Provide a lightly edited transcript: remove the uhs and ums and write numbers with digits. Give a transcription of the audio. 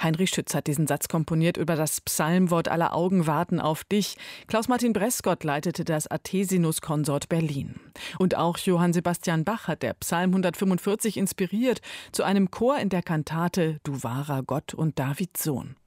Heinrich Schütz hat diesen Satz komponiert über das Psalmwort Aller Augen warten auf dich. Klaus-Martin Bresgott leitete das Athesinus-Konsort Berlin. Und auch Johann Sebastian Bach hat der Psalm 145 inspiriert zu einem Chor in der Kantate Du wahrer Gott und Davids Sohn.